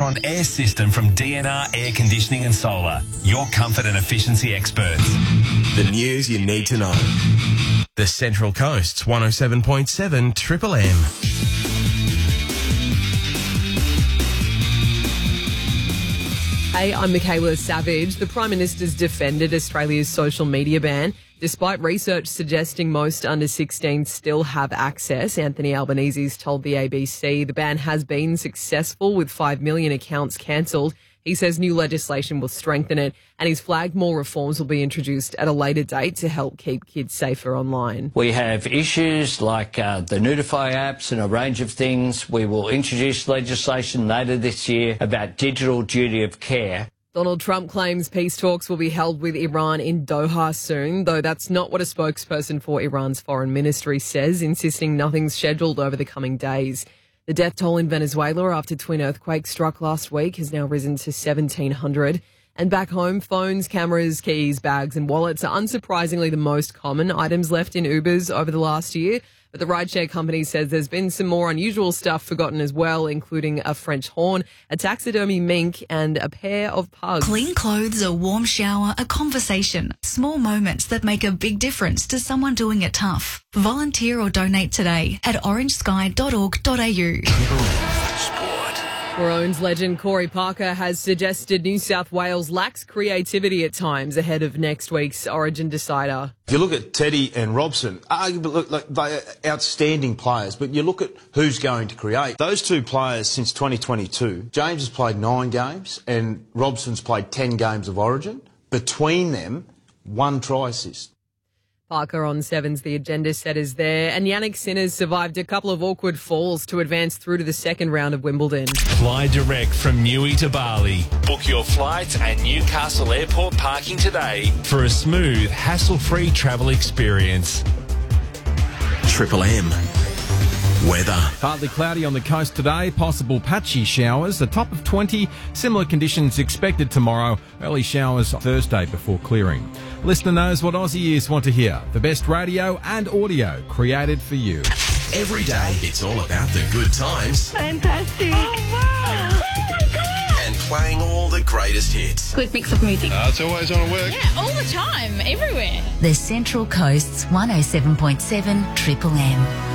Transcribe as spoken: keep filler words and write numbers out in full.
Aeron air system from D N R Air Conditioning and Solar. Your comfort and efficiency experts. The news you need to know. The Central Coast's one oh seven point seven Triple M. Hey, I'm Michaela Savage. The Prime Minister's defended Australia's social media ban, despite research suggesting most under sixteens still have access. Anthony Albanese's told the A B C the ban has been successful, with five million accounts cancelled. He says new legislation will strengthen it, and he's flagged more reforms will be introduced at a later date to help keep kids safer online. We have issues like uh, the Notify apps and a range of things. We will introduce legislation later this year about digital duty of care. Donald Trump claims peace talks will be held with Iran in Doha soon, though that's not what a spokesperson for Iran's foreign ministry says, insisting nothing's scheduled over the coming days. The death toll in Venezuela after twin earthquakes struck last week has now risen to seventeen hundred. And back home, phones, cameras, keys, bags and wallets are unsurprisingly the most common items left in Ubers over the last year. But the rideshare company says there's been some more unusual stuff forgotten as well, including a French horn, a taxidermy mink and a pair of pugs. Clean clothes, a warm shower, a conversation. Small moments that make a big difference to someone doing it tough. Volunteer or donate today at orange sky dot org dot a u. Maroons legend Corey Parker has suggested New South Wales lacks creativity at times ahead of next week's Origin decider. If you look at Teddy and Robson, arguably, look, like, they are outstanding players, but you look at who's going to create. Those two players since twenty twenty-two, James has played nine games and Robson's played ten games of Origin. Between them, one try assist. Parker on Sevens, the agenda setters there. And Yannick Sinner survived a couple of awkward falls to advance through to the second round of Wimbledon. Fly direct from Newey to Bali. Book your flights at Newcastle Airport parking today for a smooth, hassle-free travel experience. Triple M. Weather. Partly cloudy on the coast today, possible patchy showers, a top of twenty, similar conditions expected tomorrow, early showers Thursday before clearing. Listener knows what Aussie ears want to hear, the best radio and audio created for you. Every day, it's all about the good times. Fantastic. Oh, wow. Oh, my God. And playing all the greatest hits. Good mix of music. Uh, it's always on at work. Yeah, all the time, everywhere. The Central Coast's one oh seven point seven Triple M.